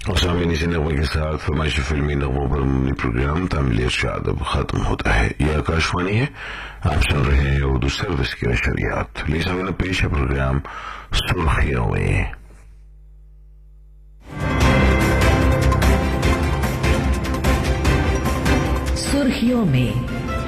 और सामईन इसी नगमे के साथ फरमाइशी फिल्मी नगमों पर मबनी प्रोग्राम तामील इरशाद अब खत्म होता है। यह आकाशवाणी है, आप सुन रहे हैं उर्दू सर्विस की नशरियात। लीजिए पेश है प्रोग्राम सुर्खियों में। सुर्खियों में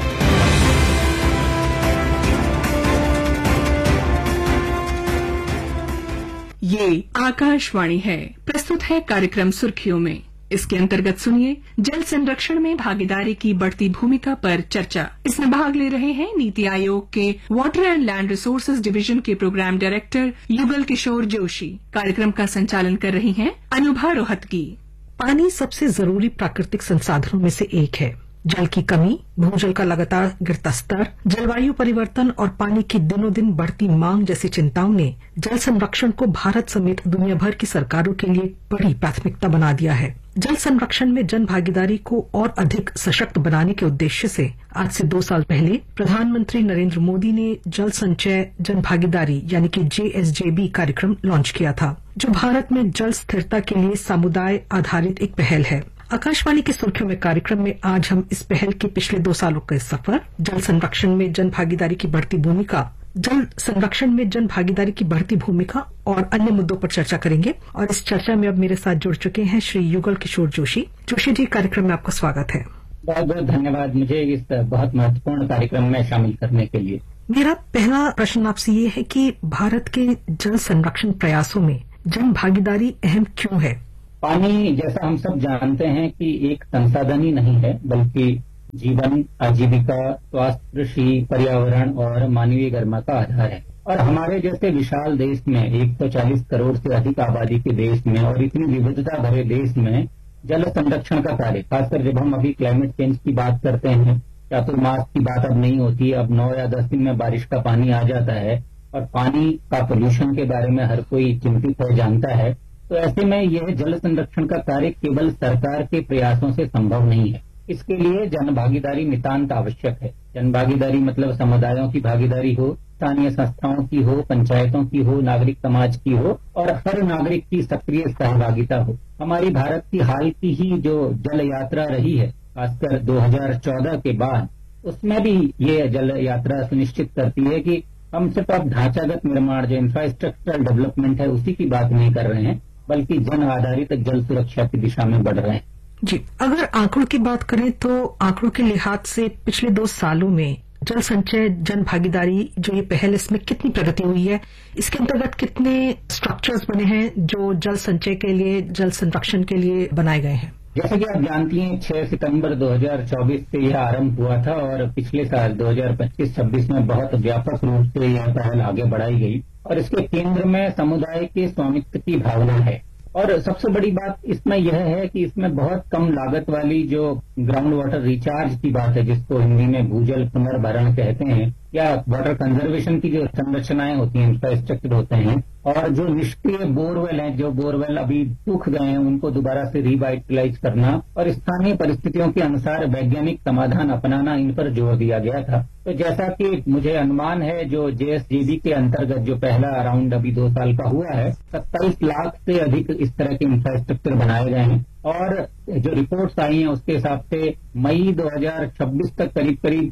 ये आकाशवाणी है। प्रस्तुत है कार्यक्रम सुर्खियों में। इसके अंतर्गत सुनिए जल संरक्षण में भागीदारी की बढ़ती भूमिका पर चर्चा। इसमें भाग ले रहे हैं नीति आयोग के water and land resources division के प्रोग्राम डायरेक्टर युगल किशोर जोशी। कार्यक्रम का संचालन कर रही हैं अनुभा रोहतगी। पानी सबसे जरूरी प्राकृतिक संसाधनों में से एक है। जल की कमी, भूजल का लगातार गिरता स्तर, जलवायु परिवर्तन और पानी की दिनों दिन बढ़ती मांग जैसी चिंताओं ने जल संरक्षण को भारत समेत दुनिया भर की सरकारों के लिए बड़ी प्राथमिकता बना दिया है। जल संरक्षण में जन भागीदारी को और अधिक सशक्त बनाने के उद्देश्य से आज से 2 साल पहले प्रधानमंत्री नरेंद्र मोदी ने जल संचय जन भागीदारी यानी कि JSJB कार्यक्रम लॉन्च किया था, जो भारत में जल स्थिरता के लिए समुदाय आधारित एक पहल है। आकाशवाणी की सुर्खियों में कार्यक्रम में आज हम इस पहल के पिछले 2 सालों के सफर, जल संरक्षण में जन भागीदारी की बढ़ती भूमिका, जल संरक्षण में जन भागीदारी की बढ़ती भूमिका और अन्य मुद्दों पर चर्चा करेंगे। और इस चर्चा में अब मेरे साथ जुड़ चुके हैं श्री युगल किशोर जोशी। जोशी जी, कार्यक्रम में आपका स्वागत है। बहुत बहुत धन्यवाद मुझे इस बहुत महत्वपूर्ण कार्यक्रम में शामिल करने के लिए। मेरा पहला प्रश्न आपसे ये है कि भारत के जल संरक्षण प्रयासों में जन भागीदारी अहम क्यों है? पानी, जैसा हम सब जानते हैं कि एक संसाधन ही नहीं है, बल्कि जीवन, आजीविका, स्वास्थ्य, कृषि, पर्यावरण और मानवीय गरिमा का आधार है। और हमारे जैसे विशाल देश में 140 करोड़ से अधिक आबादी के देश में और इतनी विविधता भरे देश में जल संरक्षण का कार्य, खासकर जब हम अभी क्लाइमेट चेंज की बात करते हैं, चातुर्मास की बात अब नहीं होती, अब 9 या 10 दिन में बारिश का पानी आ जाता है और पानी का पोल्यूशन के बारे में हर कोई चिंतित है, जानता है। तो ऐसे में यह जल संरक्षण का कार्य केवल सरकार के प्रयासों से संभव नहीं है। इसके लिए जन भागीदारी नितांत आवश्यक है। जन भागीदारी मतलब समुदायों की भागीदारी हो, स्थानीय संस्थाओं की हो, पंचायतों की हो, नागरिक समाज की हो और हर नागरिक की सक्रिय सहभागिता हो। हमारी भारत की हाल की ही जो जल यात्रा रही है, खासकर 2014 के बाद, उसमें भी ये जल यात्रा सुनिश्चित करती है कि हम सिर्फ अब ढांचागत निर्माण, जो इंफ्रास्ट्रक्चरल डेवलपमेंट है, उसी की बात नहीं कर रहे हैं, बल्कि जन आधारित जल सुरक्षा की दिशा में बढ़ रहे हैं। जी, अगर आंकड़ों की बात करें तो आंकड़ों के लिहाज से पिछले 2 सालों में जल संचय जन भागीदारी जो ये पहल, इसमें कितनी प्रगति हुई है? इसके अंतर्गत कितने स्ट्रक्चर्स बने हैं जो जल संचय के लिए, जल संरक्षण के लिए बनाए गए हैं? जैसे कि आप जानती हैं, 6 सितंबर 2024 से यह आरंभ हुआ था और पिछले साल 2025-26 में बहुत व्यापक रूप से यह पहल आगे बढ़ाई गई और इसके केंद्र में समुदाय के स्वामित्व की भावना है। और सबसे बड़ी बात इसमें यह है कि इसमें बहुत कम लागत वाली जो ग्राउंड वाटर रिचार्ज की बात है, जिसको हिंदी में भूजल पुनर्भरण कहते हैं, या वाटर कंजर्वेशन की जो संरचनाएं होती हैं, इंफ्रास्ट्रक्चर होते हैं, और जो निष्क्रिय बोरवेल हैं, जो बोरवेल अभी सूख गए हैं, उनको दोबारा से रिवाइटलाइज करना और स्थानीय परिस्थितियों के अनुसार वैज्ञानिक समाधान अपनाना, इन पर जोर दिया गया था। तो जैसा कि मुझे अनुमान है, जो JSJB के अंतर्गत जो पहला राउंड अभी 2 साल का हुआ है, 27 लाख से अधिक इस तरह के इंफ्रास्ट्रक्चर बनाए गए हैं और जो रिपोर्ट्स आई हैं उसके हिसाब से मई 2026 तक करीब करीब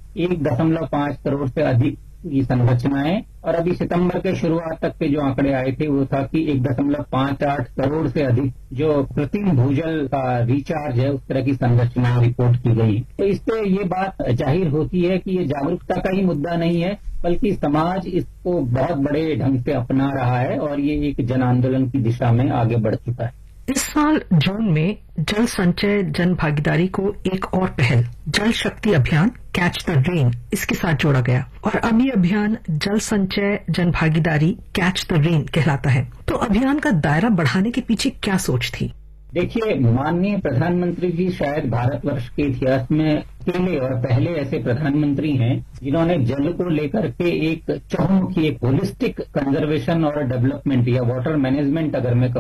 1.5 करोड़ से अधिक की संरचनाएं, और अभी सितंबर के शुरुआत तक के जो आंकड़े आए थे वो था कि 1.58 करोड़ से अधिक जो कृत्रिम भूजल का रिचार्ज है, उस तरह की संरचनाएं रिपोर्ट की गई। तो इससे ये बात जाहिर होती है कि ये जागरूकता का ही मुद्दा नहीं है, बल्कि समाज इसको बहुत बड़े ढंग से अपना रहा है और ये एक जन आंदोलन की दिशा में आगे बढ़ चुका है। इस साल जून में जल संचय जन भागीदारी को एक और पहल, जल शक्ति अभियान कैच द रेन, इसके साथ जोड़ा गया और अब ये अभियान जल संचय जन भागीदारी कैच द रेन कहलाता है। तो अभियान का दायरा बढ़ाने के पीछे क्या सोच थी? देखिए, माननीय प्रधानमंत्री जी शायद भारतवर्ष के इतिहास में अकेले और पहले ऐसे प्रधानमंत्री हैं जिन्होंने जल को लेकर के एक चहुमुखी, एक होलिस्टिक कंजर्वेशन और डेवलपमेंट या वाटर मैनेजमेंट अगर मैं कहूं,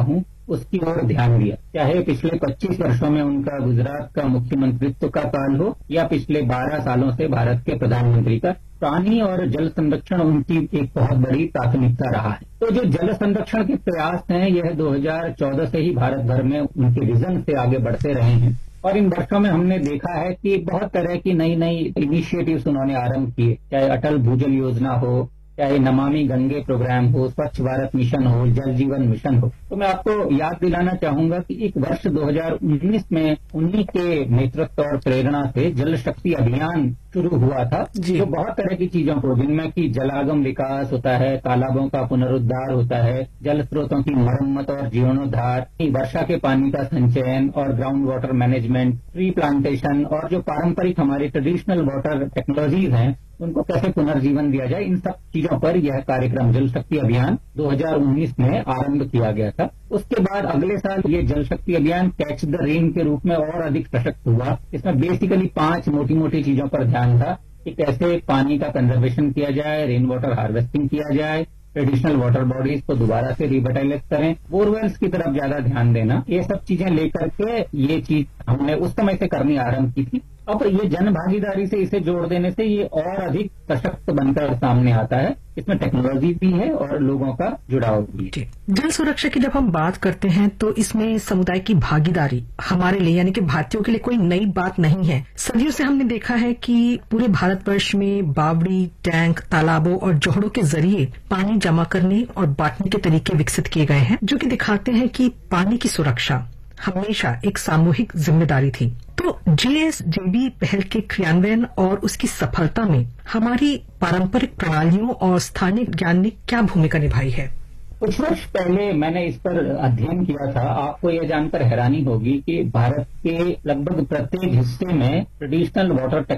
उसकी ओर ध्यान दिया। चाहे पिछले 25 वर्षों में उनका गुजरात का मुख्यमंत्रित्व का काल हो या पिछले 12 सालों से भारत के प्रधानमंत्री का, पानी और जल संरक्षण उनकी एक बहुत बड़ी प्राथमिकता रहा है। तो जो जल संरक्षण के प्रयास हैं, यह 2014 से ही भारत भर में उनके विजन से आगे बढ़ते रहे हैं और इन वर्षों में हमने देखा है कि बहुत तरह की नई नई इनिशिएटिव्स उन्होंने आरंभ किए, चाहे अटल भूजल योजना हो, चाहे नमामि गंगे प्रोग्राम हो, स्वच्छ भारत मिशन हो, जल जीवन मिशन हो। तो मैं आपको याद दिलाना चाहूंगा कि एक वर्ष 2019 में उन्हीं के नेतृत्व और प्रेरणा से जल शक्ति अभियान शुरू हुआ था, जो बहुत तरह की चीजों को, जिनमें कि जलागम विकास होता है, तालाबों का पुनरुद्धार होता है, जल स्रोतों की मरम्मत और जीर्णोद्धार, वर्षा के पानी का संचयन और ground water management, tree plantation और जो पारंपरिक हमारी ट्रेडिशनल वाटर टेक्नोलॉजीज हैं उनको कैसे पुनर्जीवन दिया जाए, इन सब चीजों पर यह कार्यक्रम जल शक्ति अभियान 2019 में आरंभ किया गया था। उसके बाद अगले साल ये जल शक्ति अभियान कैच द रेन के रूप में और अधिक सशक्त हुआ। इसमें बेसिकली 5 मोटी मोटी चीजों पर ध्यान था कि कैसे पानी का कंजर्वेशन किया जाए, रेन वाटर हार्वेस्टिंग किया जाए, ट्रेडिशनल वाटर बॉडीज को दोबारा से रिविटलाइज करें, बोरवेल्स की तरफ ज्यादा ध्यान देना, ये सब चीजें लेकर के ये चीज हमने उस समय से करनी आरंभ की थी। अब ये जन भागीदारी से इसे जोड़ देने से ये और अधिक सशक्त बनकर सामने आता है। इसमें टेक्नोलॉजी भी है और लोगों का जुड़ाव भी है। जल सुरक्षा की जब हम बात करते हैं तो इसमें समुदाय की भागीदारी हमारे लिए यानी कि भारतीयों के लिए कोई नई बात नहीं है। सदियों से हमने देखा है कि पूरे भारतवर्ष में बावड़ी, टैंक, तालाबों और जोहड़ों के जरिए पानी जमा करने और बांटने के तरीके विकसित किए गए हैं, जो कि दिखाते हैं कि पानी की सुरक्षा हमेशा एक सामूहिक जिम्मेदारी थी। तो जीएसजेबी पहल के क्रियान्वयन और उसकी सफलता में हमारी पारंपरिक प्रणालियों और स्थानीय ज्ञान ने क्या भूमिका निभाई है? कुछ वर्ष पहले मैंने इस पर अध्ययन किया था। आपको यह जानकर हैरानी होगी कि भारत के लगभग प्रत्येक हिस्से में ट्रेडिशनल वाटर